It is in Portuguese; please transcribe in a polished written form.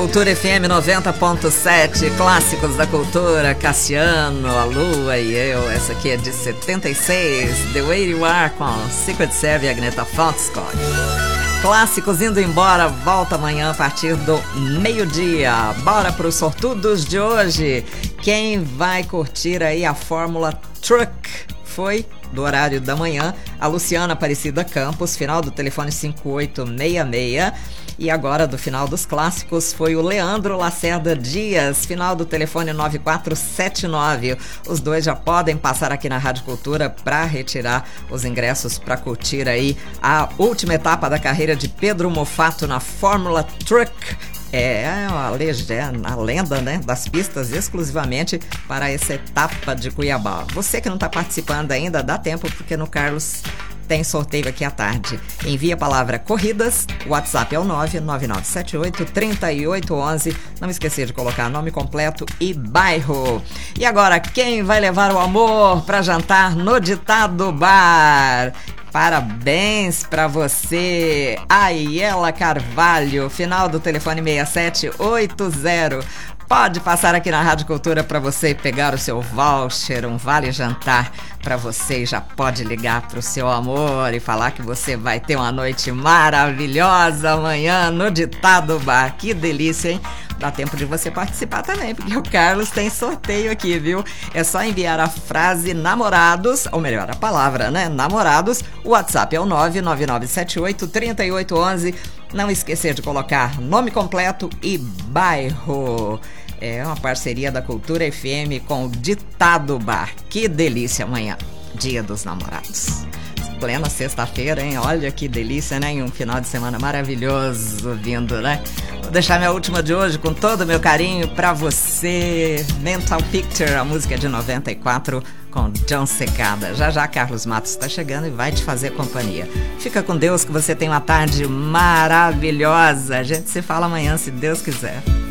Cultura FM 90.7, clássicos da cultura, Cassiano, a Lua e eu. Essa aqui é de 76, The Way You Are com Secret Service e Agneta Fonterscott. Clássicos indo embora, volta amanhã a partir do meio-dia. Bora para os sortudos de hoje. Quem vai curtir aí a Fórmula Truck foi, do horário da manhã, a Luciana Aparecida Campos, final do telefone 5866. E agora, do final dos clássicos, foi o Leandro Lacerda Dias, final do telefone 9479. Os dois já podem passar aqui na Rádio Cultura para retirar os ingressos para curtir aí a última etapa da carreira de Pedro Mofato na Fórmula Truck. É a lenda, né, das pistas exclusivamente para essa etapa de Cuiabá. Você que não está participando ainda, dá tempo, porque no Carlos tem sorteio aqui à tarde. Envie a palavra corridas, o WhatsApp é o 99978-3811. Não esqueça de colocar nome completo e bairro. E agora, quem vai levar o amor para jantar no Ditado Bar? Parabéns para você, Aiela Carvalho, final do telefone 6780. Pode passar aqui na Rádio Cultura para você pegar o seu voucher, um vale jantar para você, e já pode ligar para o seu amor e falar que você vai ter uma noite maravilhosa amanhã no Ditado Bar. Que delícia, hein? Dá tempo de você participar também, porque o Carlos tem sorteio aqui, viu? É só enviar a frase namorados, ou melhor, a palavra, né? Namorados. O WhatsApp é o 99978-3811. Não esquecer de colocar nome completo e bairro. É uma parceria da Cultura FM com o Ditado Bar. Que delícia amanhã, Dia dos Namorados. Plena sexta-feira, hein? Olha que delícia, né? E um final de semana maravilhoso vindo, né? Vou deixar minha última de hoje com todo o meu carinho pra você. Mental Picture, a música de 94 com John Secada. Já já Carlos Matos está chegando e vai te fazer companhia. Fica com Deus, que você tem uma tarde maravilhosa. A gente se fala amanhã, se Deus quiser.